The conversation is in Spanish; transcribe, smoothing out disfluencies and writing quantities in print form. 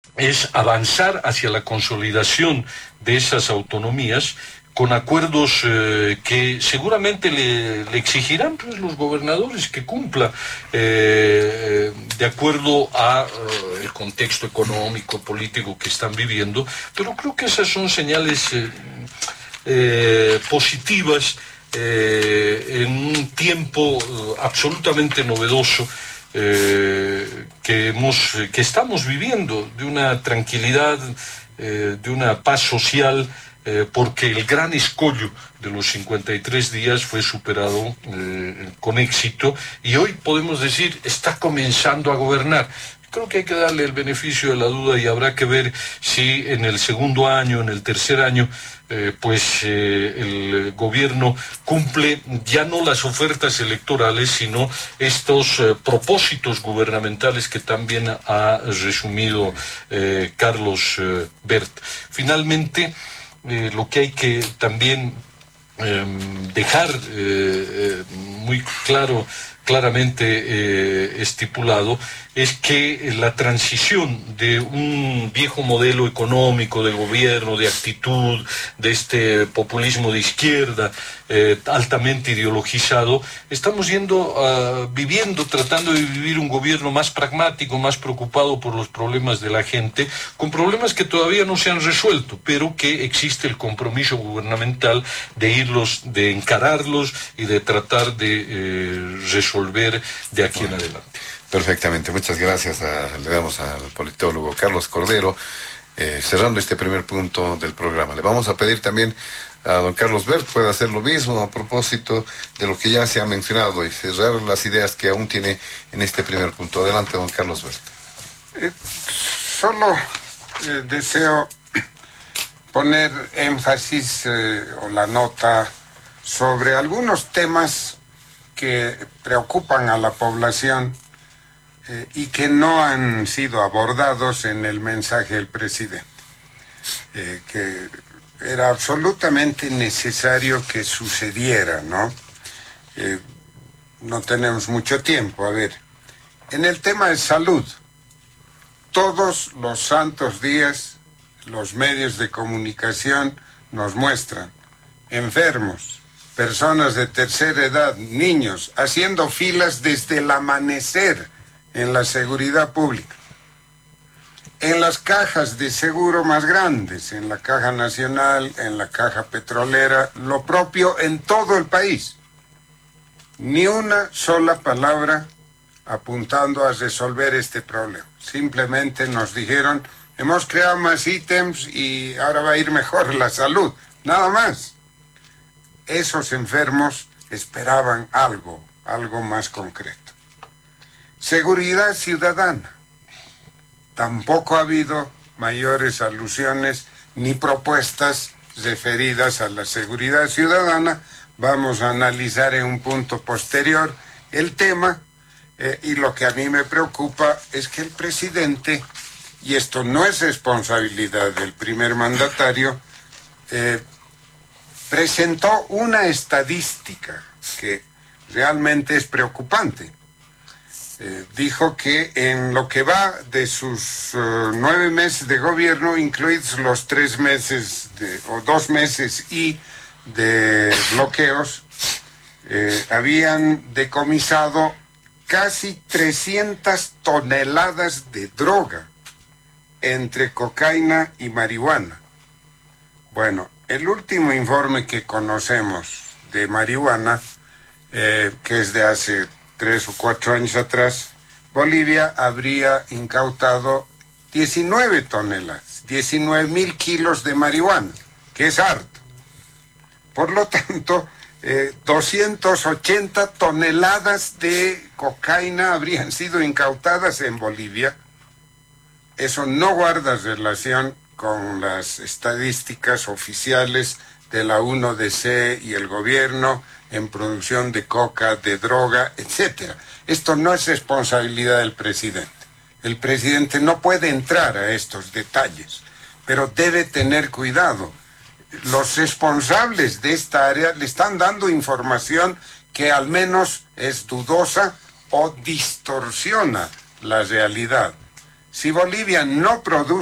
es avanzar hacia la consolidación de esas autonomías con acuerdos que seguramente le exigirán pues, los gobernadores que cumpla de acuerdo a el contexto económico, político que están viviendo, pero creo que esas son señales positivas en un tiempo absolutamente novedoso que estamos viviendo, de una tranquilidad, de una paz social, porque el gran escollo de los 53 días fue superado con éxito y hoy podemos decir está comenzando a gobernar. Creo que hay que darle el beneficio de la duda y habrá que ver si en el segundo año, en el tercer año, el gobierno cumple ya no las ofertas electorales, sino estos propósitos gubernamentales que también ha resumido Carlos Bert. Finalmente, lo que hay que también dejar muy claramente estipulado es que la transición de un viejo modelo económico, de gobierno, de actitud, de este populismo de izquierda altamente ideologizado, estamos viviendo, tratando de vivir un gobierno más pragmático, más preocupado por los problemas de la gente, con problemas que todavía no se han resuelto, pero que existe el compromiso gubernamental de encararlos y de tratar de resolver de aquí en adelante. Perfectamente, muchas gracias. Le damos al politólogo Carlos Cordero, cerrando este primer punto del programa. Le vamos a pedir también a don Carlos Bert puede hacer lo mismo a propósito de lo que ya se ha mencionado y cerrar las ideas que aún tiene en este primer punto. Adelante, don Carlos Bert. Solo deseo poner énfasis o la nota sobre algunos temas que preocupan a la población y que no han sido abordados en el mensaje del presidente, que era absolutamente necesario que sucediera, ¿no? No tenemos mucho tiempo. A ver, en el tema de salud, todos los santos días los medios de comunicación nos muestran enfermos, personas de tercera edad, niños, haciendo filas desde el amanecer en la seguridad pública. En las cajas de seguro más grandes, en la Caja Nacional, en la Caja Petrolera, lo propio en todo el país. Ni una sola palabra apuntando a resolver este problema. Simplemente nos dijeron, hemos creado más ítems y ahora va a ir mejor la salud. Nada más. Esos enfermos esperaban algo más concreto. Seguridad ciudadana. Tampoco ha habido mayores alusiones ni propuestas referidas a la seguridad ciudadana. Vamos a analizar en un punto posterior el tema y lo que a mí me preocupa es que el presidente, y esto no es responsabilidad del primer mandatario, presentó una estadística que realmente es preocupante. Dijo que en lo que va de sus 9 meses de gobierno, incluidos los 3 meses o 2 meses y de bloqueos, habían decomisado casi 300 toneladas de droga entre cocaína y marihuana. Bueno, el último informe que conocemos de marihuana, que es de hace 3 o 4 años atrás, Bolivia habría incautado 19 toneladas, 19,000 kilos de marihuana, que es harto. Por lo tanto, 280 toneladas de cocaína habrían sido incautadas en Bolivia. Eso no guarda relación con las estadísticas oficiales de la 1DC y el gobierno en producción de coca, de droga, etc. Esto no es responsabilidad del presidente. El presidente no puede entrar a estos detalles, pero debe tener cuidado. Los responsables de esta área le están dando información que al menos es dudosa o distorsiona la realidad. Si Bolivia no produce